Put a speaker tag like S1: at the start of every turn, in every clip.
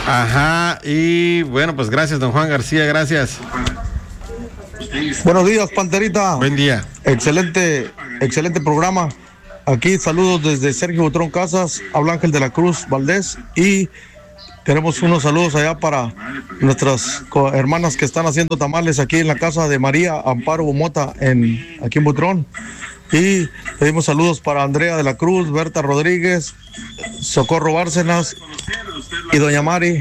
S1: Ajá, y bueno, pues gracias, don Juan García, gracias.
S2: Buenos días, Panterita.
S1: Buen día.
S2: Excelente programa. Aquí saludos desde Sergio Butrón Casas, habla Ángel de la Cruz Valdés y tenemos unos saludos allá para nuestras hermanas que están haciendo tamales aquí en la casa de María Amparo Mota aquí en Butrón. Y pedimos saludos para Andrea de la Cruz, Berta Rodríguez, Socorro Bárcenas y doña Mari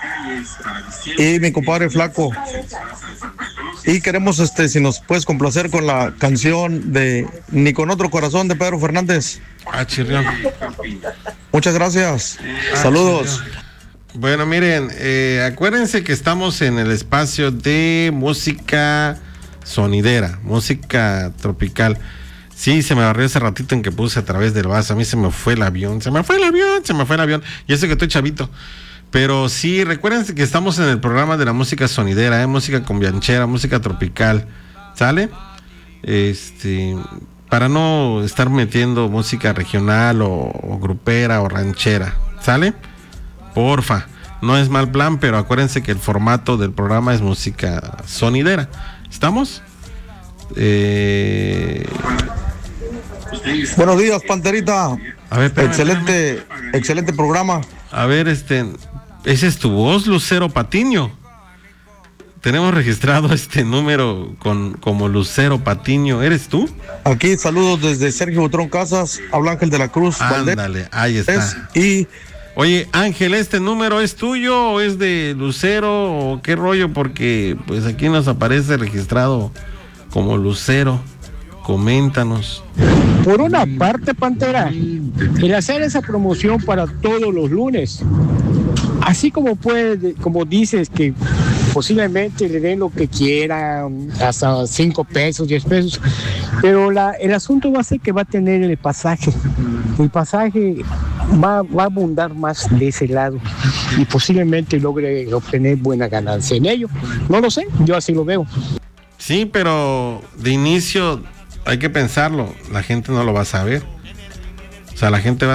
S2: y mi compadre Flaco. Y queremos, si nos puedes complacer con la canción de Ni con otro corazón de Pedro Fernández.
S1: Chirrión.
S2: Muchas gracias. Saludos.
S1: Chirrión. Bueno, miren, acuérdense que estamos en el espacio de música sonidera, música tropical. Sí, se me barrió ese ratito en que puse a través del vaso. A mí se me fue el avión. Y eso que estoy chavito. Pero sí, recuérdense que estamos en el programa de la música sonidera, música cumbianchera, música tropical, ¿sale? Para no estar metiendo música regional o grupera o ranchera, ¿sale? Porfa, no es mal plan, pero acuérdense que el formato del programa es música sonidera. ¿Estamos?
S2: Buenos días, Panterita.
S1: A ver,
S2: excelente programa.
S1: A ver, esa es tu voz, Lucero Patiño. Tenemos registrado este número como Lucero Patiño. ¿Eres tú?
S2: Aquí saludos desde Sergio Butrón Casas, habla Ángel de la Cruz.
S1: Ándale, ahí está.
S2: Y
S1: oye, Ángel, ¿este número es tuyo o es de Lucero o qué rollo? Porque pues aquí nos aparece registrado como Lucero. Coméntanos.
S3: Por una parte, Pantera, el hacer esa promoción para todos los lunes, así como dices que posiblemente le den lo que quieran, hasta 5 pesos, 10 pesos, pero el asunto va a ser que va a tener el pasaje. El pasaje va a abundar más de ese lado y posiblemente logre obtener buena ganancia en ello. No lo sé, yo así lo veo.
S1: Sí, pero de inicio hay que pensarlo, la gente no lo va a saber. O sea, la gente va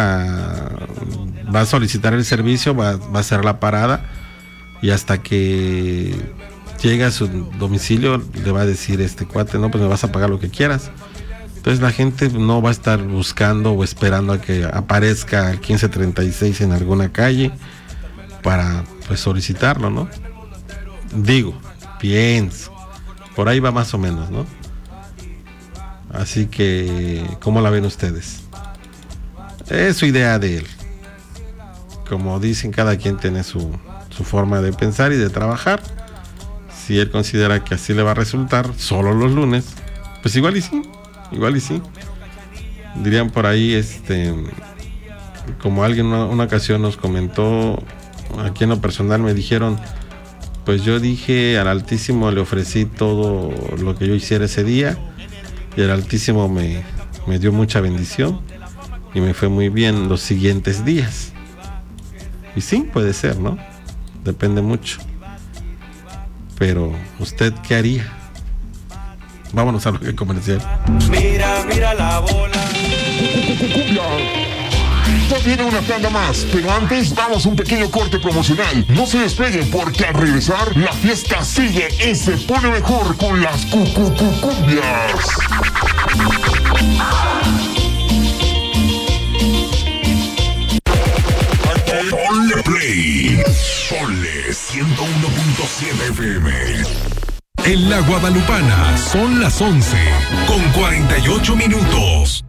S1: a solicitar el servicio, va a hacer la parada y hasta que llegue a su domicilio le va a decir cuate, no, pues me vas a pagar lo que quieras. Entonces la gente no va a estar buscando o esperando a que aparezca el 1536 en alguna calle para pues solicitarlo, ¿no? Digo, pienso, por ahí va más o menos, ¿no? Así que, ¿cómo la ven ustedes? Es su idea de él. Como dicen, cada quien tiene su forma de pensar y de trabajar. Si él considera que así le va a resultar solo los lunes, pues igual y sí. Dirían por ahí, como alguien una ocasión nos comentó, aquí en lo personal me dijeron, pues yo dije al Altísimo, le ofrecí todo lo que yo hiciera ese día. Y el Altísimo me dio mucha bendición y me fue muy bien los siguientes días. Y sí, puede ser, ¿no? Depende mucho. Pero, ¿usted qué haría? Vámonos a lo que comercial.
S4: Mira la bola.
S5: Ya viene una tanda más, pero antes vamos a un pequeño corte promocional. No se despeguen porque al regresar la fiesta sigue y se pone mejor con las cucumbias. Ponle play. Ponle 101.7 FM. En la Guadalupana son las 11:48.